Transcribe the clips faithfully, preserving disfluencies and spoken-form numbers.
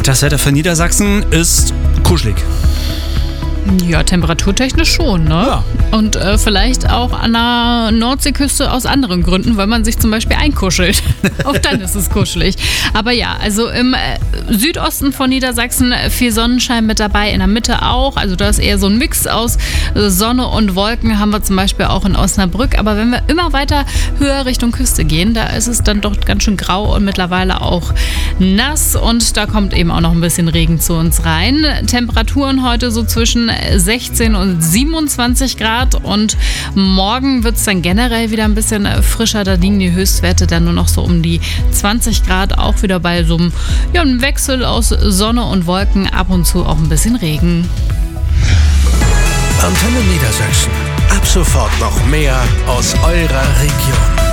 Das Wetter für Niedersachsen ist kuschelig. Ja, temperaturtechnisch schon, ne? Ja. Und äh, vielleicht auch an der Nordseeküste aus anderen Gründen, weil man sich zum Beispiel einkuschelt. Auch dann ist es kuschelig. Aber ja, also im äh, Südosten von Niedersachsen viel Sonnenschein mit dabei, in der Mitte auch. Also da ist eher so ein Mix aus äh, Sonne und Wolken, haben wir zum Beispiel auch in Osnabrück. Aber wenn wir immer weiter höher Richtung Küste gehen, da ist es dann doch ganz schön grau und mittlerweile auch nass. Und da kommt eben auch noch ein bisschen Regen zu uns rein. Temperaturen heute so zwischen sechzehn und siebenundzwanzig Grad und morgen wird es dann generell wieder ein bisschen frischer. Da liegen die Höchstwerte dann nur noch so um die zwanzig Grad, auch wieder bei so einem, ja, einem Wechsel aus Sonne und Wolken, ab und zu auch ein bisschen Regen. Antenne Niedersachsen. Ab sofort noch mehr aus eurer Region.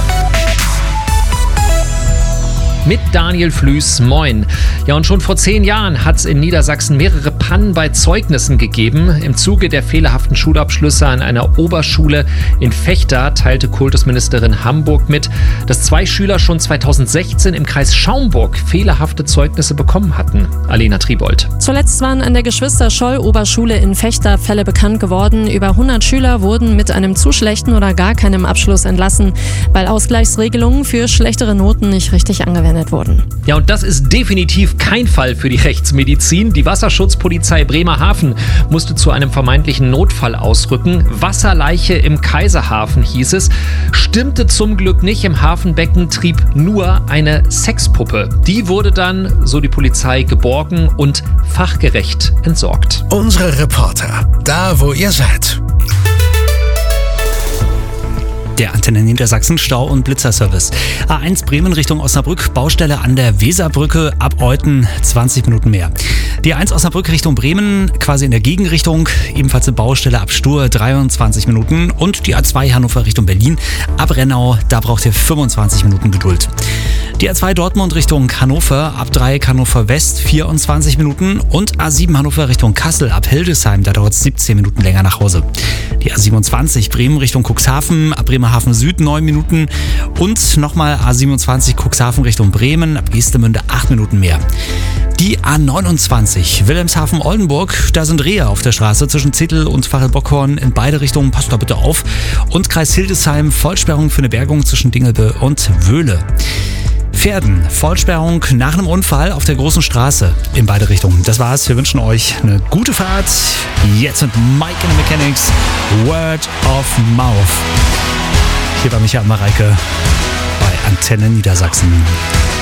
Mit Daniel Flüß, moin. Ja, und schon vor zehn Jahren hat es in Niedersachsen mehrere Pannen bei Zeugnissen gegeben. Im Zuge der fehlerhaften Schulabschlüsse an einer Oberschule in Vechta teilte Kultusministerin Hamburg mit, dass zwei Schüler schon zweitausendsechzehn im Kreis Schaumburg fehlerhafte Zeugnisse bekommen hatten. Alena Tribold. Zuletzt waren an der Geschwister-Scholl-Oberschule in Vechta Fälle bekannt geworden. Über hundert Schüler wurden mit einem zu schlechten oder gar keinem Abschluss entlassen, weil Ausgleichsregelungen für schlechtere Noten nicht richtig angewendet wurden. Ja, und das ist definitiv kein Fall für die Rechtsmedizin. Die Wasserschutzpolizei Bremerhaven musste zu einem vermeintlichen Notfall ausrücken. Wasserleiche im Kaiserhafen hieß es. Stimmte zum Glück nicht. Im Hafenbecken trieb nur eine Sexpuppe. Die wurde dann, so die Polizei, geborgen und fachgerecht entsorgt. Unsere Reporter, da wo ihr seid. Der Antenne Niedersachsen Stau- und Blitzerservice. A eins Bremen Richtung Osnabrück, Baustelle an der Weserbrücke, ab Euten zwanzig Minuten mehr. Die A eins Osnabrück Richtung Bremen, quasi in der Gegenrichtung, ebenfalls eine Baustelle ab Stur, dreiundzwanzig Minuten. Und die A zwei Hannover Richtung Berlin, ab Rennau, da braucht ihr fünfundzwanzig Minuten Geduld. Die A zwei Dortmund Richtung Hannover, ab Dreieck Hannover West, vierundzwanzig Minuten. Und A sieben Hannover Richtung Kassel, ab Hildesheim, da dauert es siebzehn Minuten länger nach Hause. Die A siebenundzwanzig Bremen Richtung Cuxhaven, ab Bremerhaven Süd neun Minuten. Und nochmal A siebenundzwanzig Cuxhaven Richtung Bremen, ab Geestemünde acht Minuten mehr. Die A neunundzwanzig Wilhelmshaven-Oldenburg, da sind Rehe auf der Straße zwischen Zittel und Pfarrel-Bockhorn in beide Richtungen, passt da bitte auf. Und Kreis Hildesheim, Vollsperrung für eine Bergung zwischen Dingelbe und Wöhle. Pferden, Vollsperrung nach einem Unfall auf der großen Straße in beide Richtungen. Das war's, wir wünschen euch eine gute Fahrt. Jetzt mit Mike in the Mechanics, Word of Mouth. Hier war Michael Mareike bei Antenne Niedersachsen.